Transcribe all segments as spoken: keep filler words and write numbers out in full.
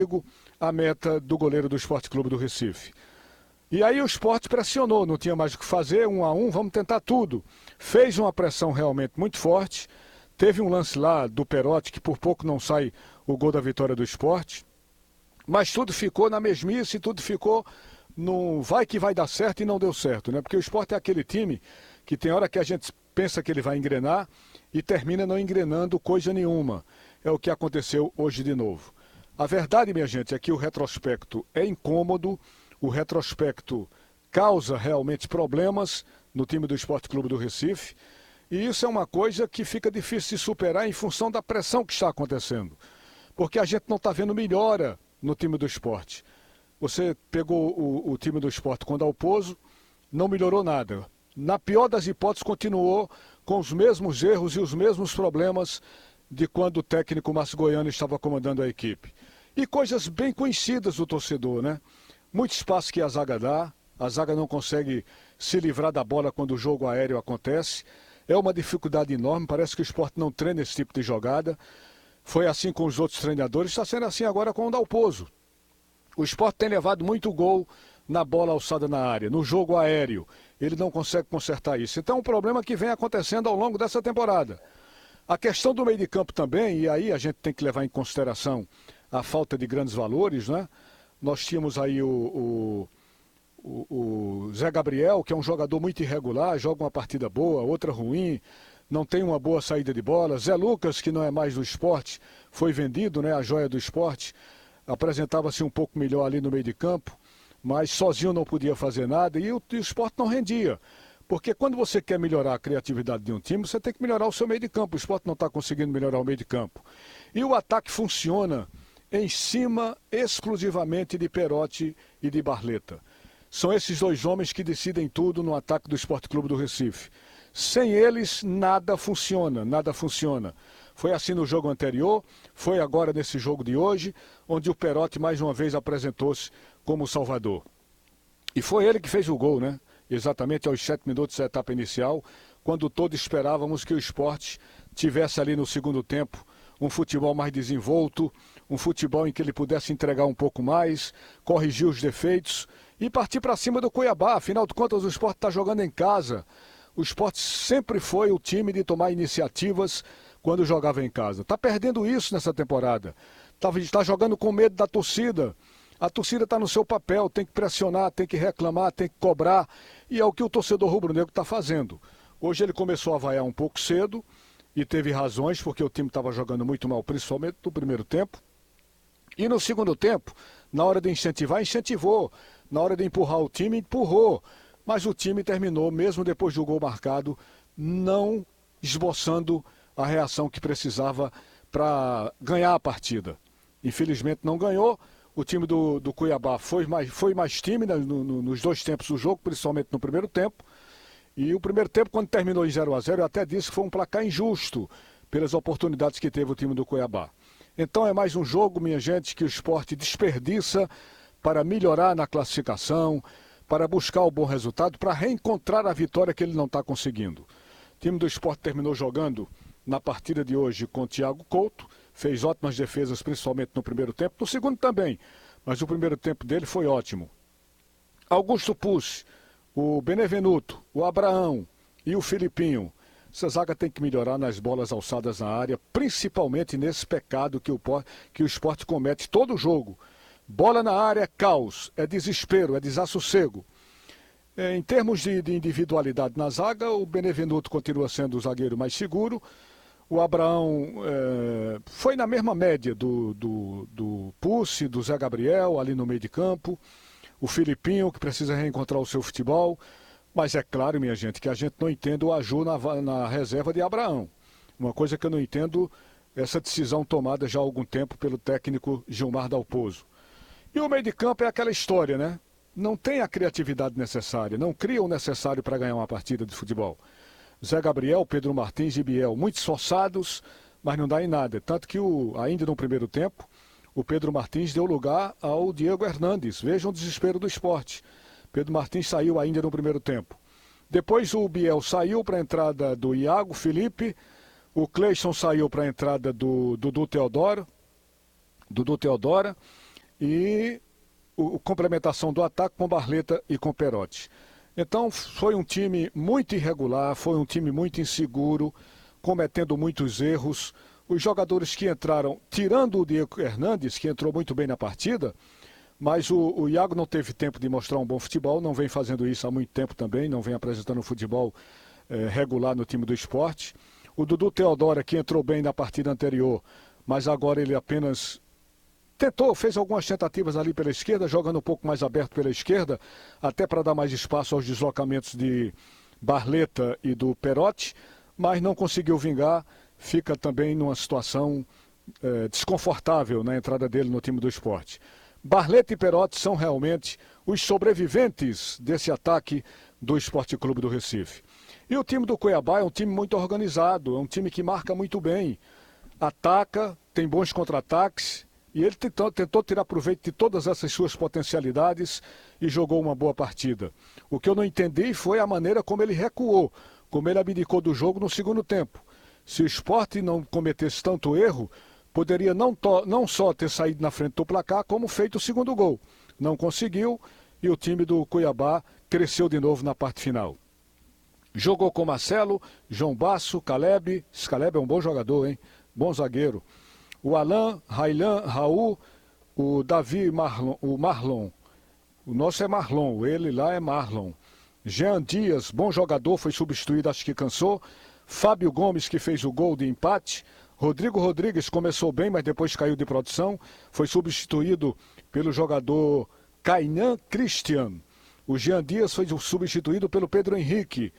a meta do goleiro do Sport Clube do Recife. E aí o Sport pressionou, não tinha mais o que fazer, um a um, vamos tentar tudo. Fez uma pressão realmente muito forte. Teve um lance lá do Perotti, que por pouco não sai o gol da vitória do Sport. Mas tudo ficou na mesmice, tudo ficou no vai que vai dar certo e não deu certo, né? Porque o Sport é aquele time que tem hora que a gente pensa que ele vai engrenar e termina não engrenando coisa nenhuma. É o que aconteceu hoje de novo. A verdade, minha gente, é que o retrospecto é incômodo, o retrospecto causa realmente problemas no time do Sport Clube do Recife, e isso é uma coisa que fica difícil de superar em função da pressão que está acontecendo, porque a gente não está vendo melhora no time do Sport. Você pegou o, o time do Sport com o Dalpozo, não melhorou nada. Na pior das hipóteses, continuou com os mesmos erros e os mesmos problemas de quando o técnico Márcio Goiano estava comandando a equipe. E coisas bem conhecidas do torcedor, né? Muito espaço que a zaga dá, a zaga não consegue se livrar da bola quando o jogo aéreo acontece. É uma dificuldade enorme, parece que o Sport não treina esse tipo de jogada. Foi assim com os outros treinadores, está sendo assim agora com o Dalpozo. O Sport tem levado muito gol na bola alçada na área, no jogo aéreo. Ele não consegue consertar isso. Então é um problema que vem acontecendo ao longo dessa temporada. A questão do meio de campo também, e aí a gente tem que levar em consideração a falta de grandes valores, né? Nós tínhamos aí o, o, o, o Zé Gabriel, que é um jogador muito irregular, joga uma partida boa, outra ruim, não tem uma boa saída de bola. Zé Lucas, que não é mais do Sport, foi vendido, né? A joia do Sport, apresentava-se um pouco melhor ali no meio de campo, mas sozinho não podia fazer nada e o, e o Sport não rendia. Porque quando você quer melhorar a criatividade de um time, você tem que melhorar o seu meio de campo. O Sport não está conseguindo melhorar o meio de campo. E o ataque funciona em cima exclusivamente de Perotti e de Barleta. São esses dois homens que decidem tudo no ataque do Sport Clube do Recife. Sem eles, nada funciona, nada funciona. Foi assim no jogo anterior, foi agora nesse jogo de hoje, onde o Perotti mais uma vez apresentou-se como salvador. E foi ele que fez o gol, né? Exatamente aos sete minutos da etapa inicial, quando todos esperávamos que o Sport tivesse ali no segundo tempo um futebol mais desenvolto, um futebol em que ele pudesse entregar um pouco mais, corrigir os defeitos e partir para cima do Cuiabá. Afinal de contas, o Sport está jogando em casa. O Sport sempre foi o time de tomar iniciativas quando jogava em casa. Está perdendo isso nessa temporada. Está tá jogando com medo da torcida. A torcida está no seu papel, tem que pressionar, tem que reclamar, tem que cobrar. E é o que o torcedor rubro-negro está fazendo. Hoje ele começou a vaiar um pouco cedo e teve razões, porque o time estava jogando muito mal, principalmente no primeiro tempo. E no segundo tempo, na hora de incentivar, incentivou. Na hora de empurrar o time, empurrou. Mas o time terminou, mesmo depois do gol marcado, não esboçando a reação que precisava para ganhar a partida. Infelizmente não ganhou. O time do, do Cuiabá foi mais, foi mais tímido no, no, nos dois tempos do jogo, principalmente no primeiro tempo. E o primeiro tempo, quando terminou em zero a zero, eu até disse que foi um placar injusto pelas oportunidades que teve o time do Cuiabá. Então é mais um jogo, minha gente, que o Sport desperdiça para melhorar na classificação, para buscar o bom resultado, para reencontrar a vitória que ele não está conseguindo. O time do Sport terminou jogando na partida de hoje com o Thiago Couto, fez ótimas defesas, principalmente no primeiro tempo, no segundo também, mas o primeiro tempo dele foi ótimo. Augusto Pucci, o Benevenuto, o Abraão e o Filipinho. Essa zaga tem que melhorar nas bolas alçadas na área, principalmente nesse pecado que o, que o Sport comete todo jogo. Bola na área é caos, é desespero, é desassossego. É, em termos de, de individualidade na zaga, o Benevenuto continua sendo o zagueiro mais seguro. O Abraão é, foi na mesma média do, do, do Pucci, do Zé Gabriel, ali no meio de campo. O Filipinho, que precisa reencontrar o seu futebol. Mas é claro, minha gente, que a gente não entende o Aju na, na reserva de Abraão. Uma coisa que eu não entendo é essa decisão tomada já há algum tempo pelo técnico Gilmar Dalpozo. E o meio de campo é aquela história, né? Não tem a criatividade necessária, não cria o necessário para ganhar uma partida de futebol. Zé Gabriel, Pedro Martins e Biel, muito esforçados, mas não dá em nada. Tanto que o, ainda no primeiro tempo, o Pedro Martins deu lugar ao Diego Hernandes. Vejam o desespero do Sport. Pedro Martins saiu ainda no primeiro tempo. Depois o Biel saiu para a entrada do Iago Felipe, o Cleison saiu para a entrada do Dudu Teodoro, Dudu Teodora, e a complementação do ataque com Barleta e com Perotti. Então foi um time muito irregular, foi um time muito inseguro, cometendo muitos erros. Os jogadores que entraram, tirando o Diego Hernandes, que entrou muito bem na partida, mas o, o Iago não teve tempo de mostrar um bom futebol, não vem fazendo isso há muito tempo também, não vem apresentando futebol eh, regular no time do Sport. O Dudu Teodora, que entrou bem na partida anterior, mas agora ele apenas tentou, fez algumas tentativas ali pela esquerda, jogando um pouco mais aberto pela esquerda, até para dar mais espaço aos deslocamentos de Barleta e do Perotti, mas não conseguiu vingar, fica também numa situação eh, desconfortável na entrada dele no time do Sport. Barleta e Perotti são realmente os sobreviventes desse ataque do Sport Clube do Recife. E o time do Cuiabá é um time muito organizado, é um time que marca muito bem, ataca, tem bons contra-ataques, e ele tentou, tentou tirar proveito de todas essas suas potencialidades e jogou uma boa partida. O que eu não entendi foi a maneira como ele recuou, como ele abdicou do jogo no segundo tempo. Se o Sport não cometesse tanto erro, poderia não, to, não só ter saído na frente do placar, como feito o segundo gol. Não conseguiu e o time do Cuiabá cresceu de novo na parte final. Jogou com Marcelo, João Basso, Caleb. Esse Caleb é um bom jogador, hein? Bom zagueiro. O Alain, Railan, Raul, o Davi, Marlon, o Marlon. O nosso é Marlon, ele lá é Marlon. Jean Dias, bom jogador, foi substituído, acho que cansou. Fábio Gomes, que fez o gol de empate. Rodrigo Rodrigues começou bem, mas depois caiu de produção. Foi substituído pelo jogador Kainan Christian. O Jean Dias foi substituído pelo Pedro Henrique.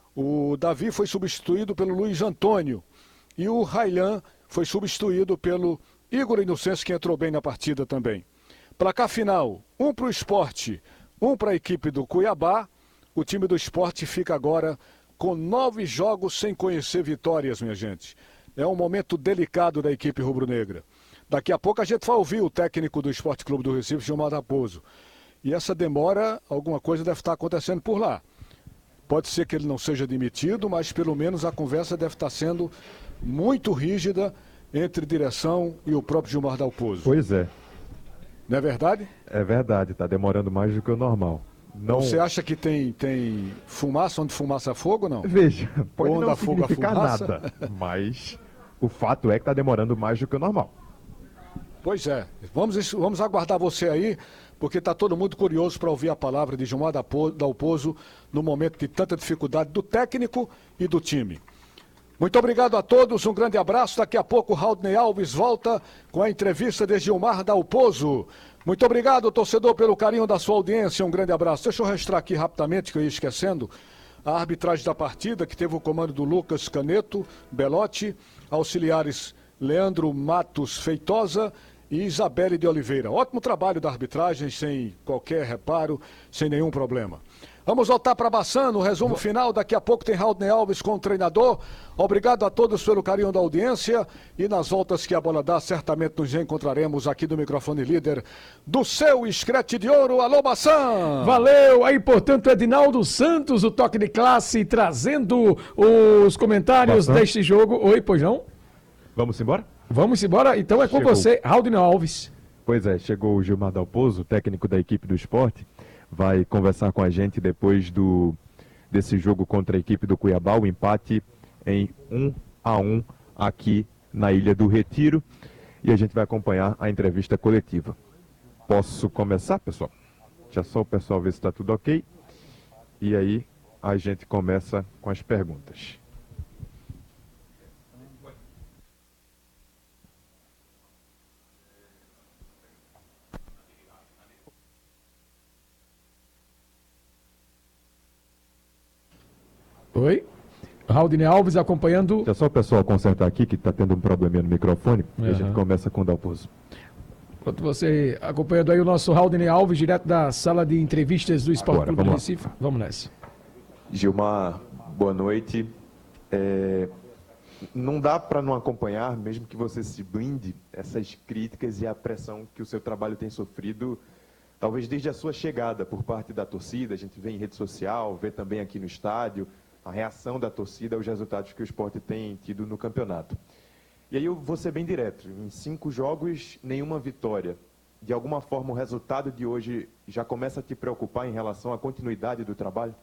O Davi foi substituído pelo Luiz Antônio. E o Railan foi substituído pelo Igor Inocêncio, que entrou bem na partida também. Placar final, um para o Sport, um para a equipe do Cuiabá. O time do Sport fica agora com nove jogos sem conhecer vitórias, minha gente. É um momento delicado da equipe rubro-negra. Daqui a pouco a gente vai ouvir o técnico do Sport Clube do Recife, Gilmar Raposo. E essa demora, alguma coisa deve estar acontecendo por lá. Pode ser que ele não seja demitido, mas pelo menos a conversa deve estar sendo muito rígida entre direção e o próprio Gilmar Dalpozo. Pois é. Não é verdade? É verdade, está demorando mais do que o normal. Não... Você acha que tem, tem fumaça onde fumaça fogo, não? Veja, pode Onda, não fogo, significar fumaça? nada, mas o fato é que está demorando mais do que o normal. Pois é. Vamos, vamos aguardar você aí, porque está todo mundo curioso para ouvir a palavra de Gilmar Dalpozo no momento de tanta dificuldade do técnico e do time. Muito obrigado a todos, um grande abraço. Daqui a pouco o Raudney Alves volta com a entrevista de Gilmar Dalpozo. Muito obrigado, torcedor, pelo carinho da sua audiência. Um grande abraço. Deixa eu registrar aqui rapidamente, que eu ia esquecendo, a arbitragem da partida, que teve o comando do Lucas Caneto, Belotti, auxiliares Leandro Matos Feitosa e Isabelle de Oliveira. Ótimo trabalho da arbitragem, sem qualquer reparo, sem nenhum problema. Vamos voltar para Baçano, o resumo final. Daqui a pouco tem Raudney Alves com o treinador. Obrigado a todos pelo carinho da audiência. E nas voltas que a bola dá, certamente nos encontraremos aqui do microfone líder do seu Escrete de Ouro. Alô, Baçan! Valeu! Aí, portanto, Edinaldo Santos, o toque de classe, trazendo os comentários Baçan? deste jogo. Oi, pois não? Vamos embora? Vamos embora? Então é com Chegou. você, Raudney Alves. Pois é, chegou o Gilmar Dalpozo, técnico da equipe do Sport. Vai conversar com a gente depois do, desse jogo contra a equipe do Cuiabá, o empate em um a um aqui na Ilha do Retiro. E a gente vai acompanhar a entrevista coletiva. Posso começar, pessoal? Deixa só o pessoal ver se está tudo ok. E aí a gente começa com as perguntas. Oi. Raudney Alves acompanhando. Deixa só o pessoal consertar aqui, que está tendo um probleminha no microfone. Uhum. E a gente começa com o Dalpozo. Enquanto você acompanhando aí o nosso Raudney Alves, direto da sala de entrevistas do Sport Agora, Clube do vamos Recife. Vamos nessa. Gilmar, boa noite. É, não dá para não acompanhar, mesmo que você se blinde, essas críticas e a pressão que o seu trabalho tem sofrido, talvez desde a sua chegada por parte da torcida. A gente vê em rede social, vê também aqui no estádio, a reação da torcida aos resultados que o Sport tem tido no campeonato. E aí eu vou ser bem direto, em cinco jogos, nenhuma vitória. de alguma forma o resultado de hoje já começa a te preocupar em relação à continuidade do trabalho?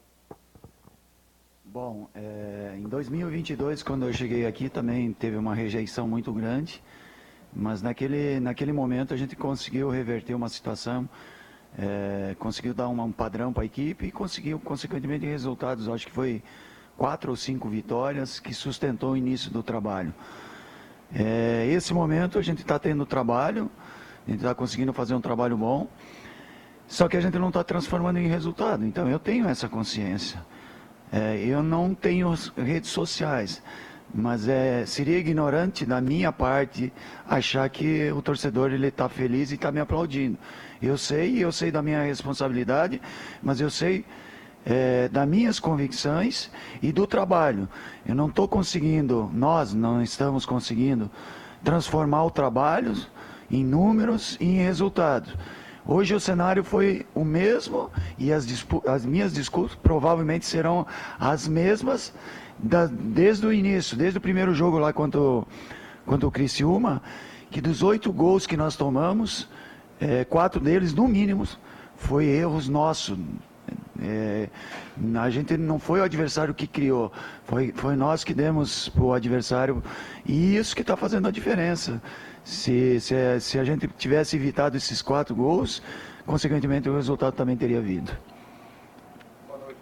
Bom, é, em dois mil e vinte e dois, quando eu cheguei aqui, também teve uma rejeição muito grande, mas naquele, naquele momento a gente conseguiu reverter uma situação, é, conseguiu dar uma, um padrão para a equipe e conseguiu, consequentemente, resultados. Acho que foi quatro ou cinco vitórias que sustentou o início do trabalho. É, esse momento a gente está tendo trabalho, a gente está conseguindo fazer um trabalho bom, só que a gente não está transformando em resultado. Então eu tenho essa consciência. É, eu não tenho redes sociais, mas é, seria ignorante da minha parte achar que o torcedor ele está feliz e está me aplaudindo. Eu sei, eu sei da minha responsabilidade, mas eu sei é, das minhas convicções e do trabalho. Eu não estou conseguindo, nós não estamos conseguindo transformar o trabalho em números e em resultados. Hoje o cenário foi o mesmo e as, as minhas disputas provavelmente serão as mesmas da, desde o início, desde o primeiro jogo lá contra o, contra o Criciúma, que dos oito gols que nós tomamos, é, quatro deles, no mínimo, foi erros nossos. É, a gente não foi o adversário que criou, foi, foi nós que demos para o adversário, e isso que está fazendo a diferença. Se, se, se a gente tivesse evitado esses quatro gols, consequentemente o resultado também teria vindo. Boa noite,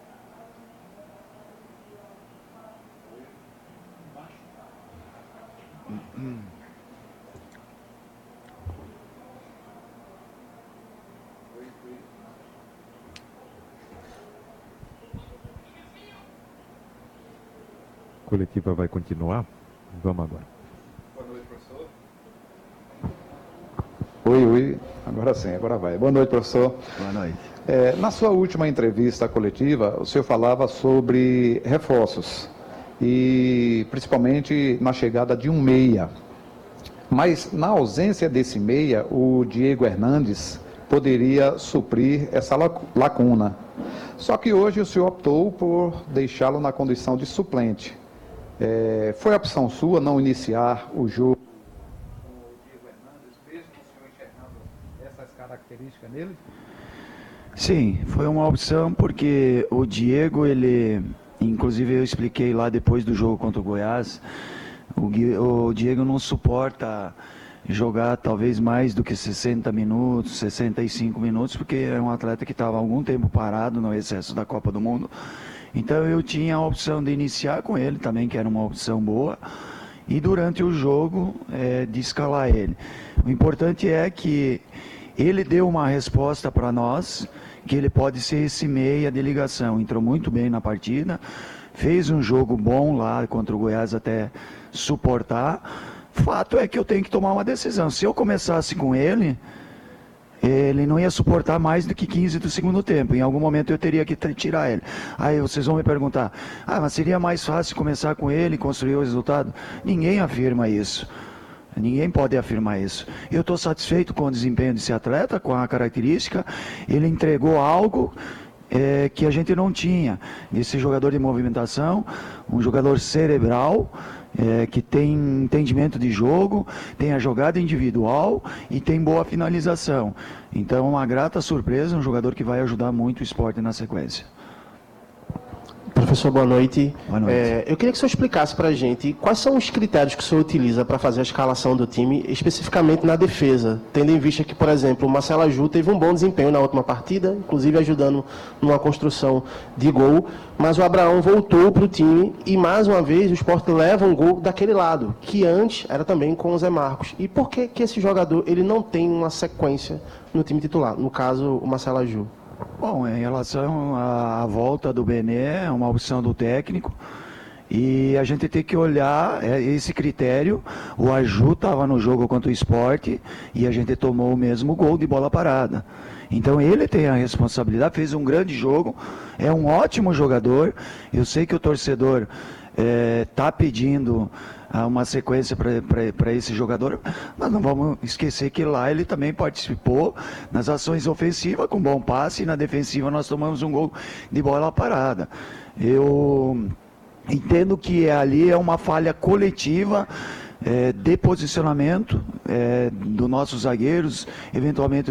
A coletiva vai continuar? Vamos agora. Boa noite, professor. Oi, oi, agora sim, agora vai. Boa noite, professor. Boa noite. É, na sua última entrevista coletiva, o senhor falava sobre reforços, e principalmente na chegada de um meia. Mas na ausência desse meia, o Diego Hernandes poderia suprir essa lacuna. Só que hoje o senhor optou por deixá-lo na condição de suplente. É, foi a opção sua não iniciar o jogo com o Diego Hernandes, mesmo o senhor enxergando essas características nele? Sim, foi uma opção porque o Diego, ele, inclusive eu expliquei lá depois do jogo contra o Goiás, o, o Diego não suporta jogar talvez mais do que sessenta minutos, sessenta e cinco minutos, porque é um atleta que estava há algum tempo parado no excesso da Copa do Mundo. Então eu tinha a opção de iniciar com ele também, que era uma opção boa, e durante o jogo é, de escalar ele. O importante é que ele deu uma resposta para nós, que ele pode ser esse meia de ligação. Entrou muito bem na partida, fez um jogo bom lá contra o Goiás até suportar. Fato é que eu tenho que tomar uma decisão. Se eu começasse com ele, ele não ia suportar mais do que quinze do segundo tempo. Em algum momento eu teria que tirar ele. Aí vocês vão me perguntar, ah, mas seria mais fácil começar com ele e construir o resultado? Ninguém afirma isso. Ninguém pode afirmar isso. Eu estou satisfeito com o desempenho desse atleta, com a característica. Ele entregou algo é, que a gente não tinha. Esse jogador de movimentação, um jogador cerebral, É, que tem entendimento de jogo, tem a jogada individual e tem boa finalização. Então, uma grata surpresa, um jogador que vai ajudar muito o esporte na sequência. Professor, boa noite. Boa noite. É, eu queria que o senhor explicasse para a gente quais são os critérios que o senhor utiliza para fazer a escalação do time, especificamente na defesa, tendo em vista que, por exemplo, o Marcelo Aju teve um bom desempenho na última partida, inclusive ajudando numa construção de gol, mas o Abraão voltou para o time e, mais uma vez, o Sport leva um gol daquele lado, que antes era também com o Zé Marcos. E por que que esse jogador ele não tem uma sequência no time titular, no caso, o Marcelo Aju? Bom, em relação à volta do Bené, é uma opção do técnico, e a gente tem que olhar esse critério. O Aju estava no jogo contra o Sport e a gente tomou o mesmo gol de bola parada. Então ele tem a responsabilidade, fez um grande jogo, é um ótimo jogador. Eu sei que o torcedor está é, pedindo uma sequência para esse jogador, mas não vamos esquecer que lá ele também participou nas ações ofensivas com bom passe, e na defensiva nós tomamos um gol de bola parada. Eu entendo que ali é uma falha coletiva é, de posicionamento é, dos nossos zagueiros, eventualmente